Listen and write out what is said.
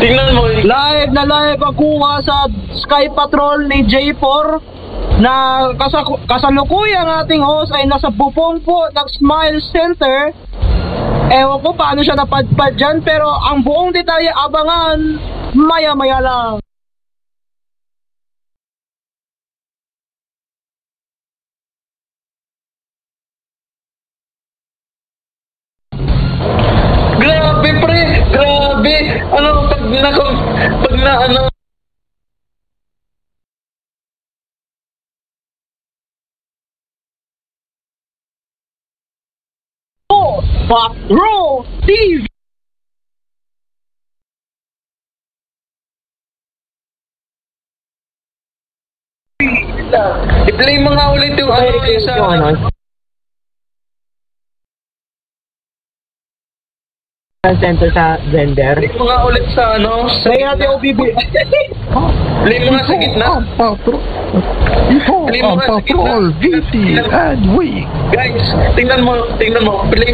Tingnan mo. Live na live ako sa Sky Patrol ni J4 na kasalukuyang ating host ay nasa bubong po ng Smile Center. Ewan ko paano siya napadpad dyan, pero ang buong detalye abangan maya-maya lang. Grabe pre, grabe. Ano pag na ano. Patrol TV. I-play mo nga ulit yung ano sa Center sa vendor. Play mo nga ulit sa ano. Play natin OBB. Play mo nga sa gitna. Patrol VT and we. Guys, tingnan mo. Play